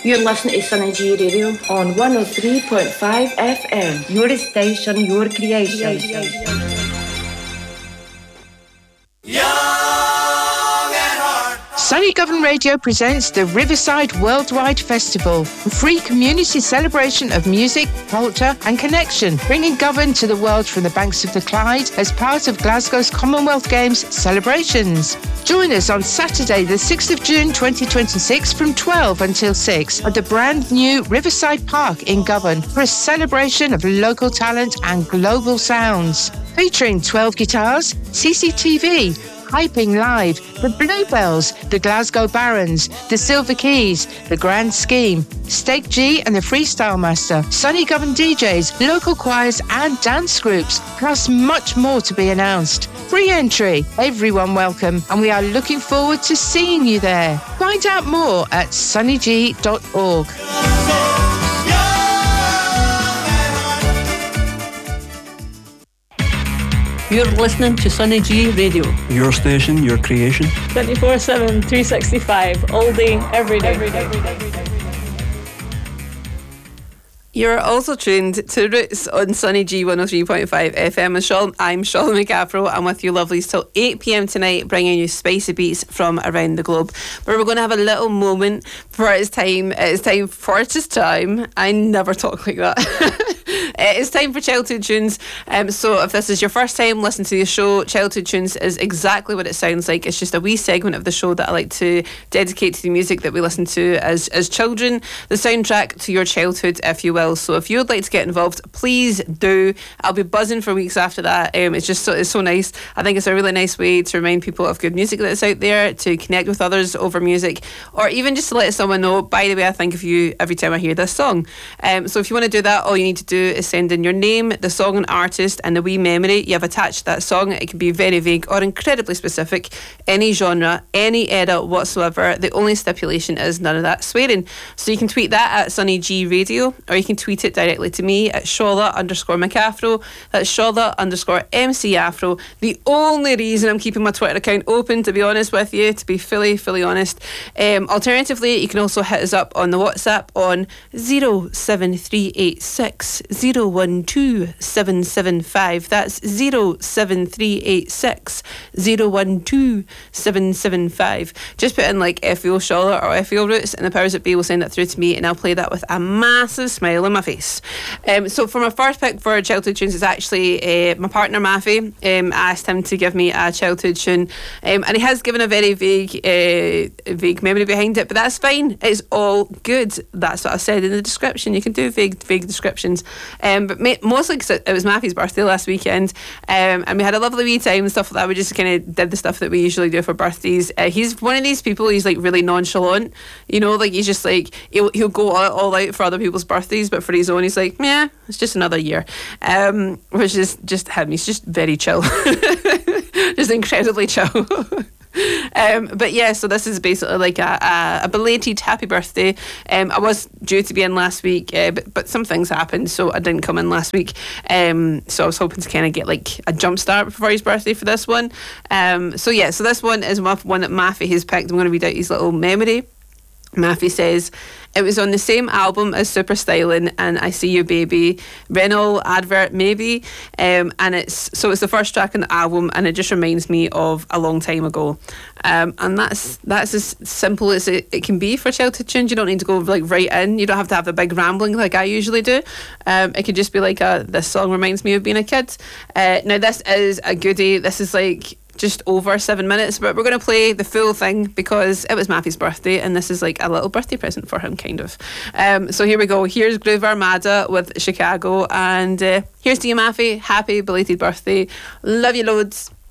You're listening to Sunny G Radio on 103.5 FM. Your station, your creation. Sunny Govan Radio presents the Riverside Worldwide Festival, a free community celebration of music, culture and connection, bringing Govan to the world from the banks of the Clyde as part of Glasgow's Commonwealth Games celebrations. Join us on Saturday the 6th of June 2026 from 12 until 6 at the brand new Riverside Park in Govan for a celebration of local talent and global sounds. Featuring 12 guitars, CCTV, Hyping Live, the Bluebells, the Glasgow Barons, the Silver Keys, the Grand Scheme, Steak G and the Freestyle Master, Sunny Govan DJs, local choirs and dance groups, plus much more to be announced. Free entry, everyone welcome, and we are looking forward to seeing you there. Find out more at sunnyg.org. You're listening to Sunny G Radio. Your station, your creation. 24/7, 365, all day, every day. You're also tuned to Roots on Sunny G 103.5 FM. I'm Charlotte McAfro. I'm with you lovelies till 8 p.m. tonight, bringing you spicy beats from around the globe. But we're going to have a little moment for it's time. I never talk like that. It's time for Childhood Tunes. So if this is your first time listening to the show, Childhood Tunes is exactly what it sounds like. It's just a wee segment of the show that I like to dedicate to the music that we listen to as children, the soundtrack to your childhood, if you will. So if you would like to get involved, please do. I'll be buzzing for weeks after that. It's so nice. I think it's a really nice way to remind people of good music that's out there, to connect with others over music, or even just to let someone know, by the way, I think of you every time I hear this song. So if you want to do that, all you need to do is send in your name, the song and artist, and the wee memory you have attached to that song. It can be very vague or incredibly specific, any genre, any era whatsoever. The only stipulation is none of that swearing. So you can tweet that at Sunny G Radio, or you can tweet it directly to me at Charlotte_McAfro. That's Charlotte_MC Afro. The only reason I'm keeping my Twitter account open, to be honest with you, to be fully honest. Alternatively, you can also hit us up on the WhatsApp on 07386 012775. That's 07386 012775. Just put in like FEO Charlotte or FEO Roots, and the powers that be will send it through to me, and I'll play that with a massive smile on my face. So for my first pick for childhood tunes, it's actually my partner Maffy. I asked him to give me a childhood tune, and he has given a very vague memory behind it, but that's fine. It's all good. That's what I said in the description. You can do vague descriptions, but mostly because it was Maffy's birthday last weekend, and we had a lovely wee time and stuff like that. We just kind of did the stuff that we usually do for birthdays. He's one of these people, he's like really nonchalant, you know, like he's just like he'll go all out for other people's birthdays, but for his own he's like, yeah, it's just another year, which is just him. He's just very chill. Just incredibly chill. But yeah, so this is basically like a belated happy birthday. I was due to be in last week, but some things happened, so I didn't come in last week. So I was hoping to kind of get like a jump start before his birthday for this one. So this one is one that Maffy has picked. I'm going to read out his little memory. Maffy says, it was on the same album as Super Stylin' and I See You Baby, Renault advert maybe, and it's the first track on the album, and it just reminds me of a long time ago, and that's as simple as it can be for childhood tunes. You don't need to go like right in. You don't have to have the big rambling like I usually do. It could just be like this song reminds me of being a kid. Now this is a goodie. This is like just over 7 minutes, but we're going to play the full thing because it was Maffy's birthday, and this is like a little birthday present for him, kind of. So here we go. Here's Groove Armada with Chicago, and here's to you, Maffy. Happy belated birthday. Love you loads.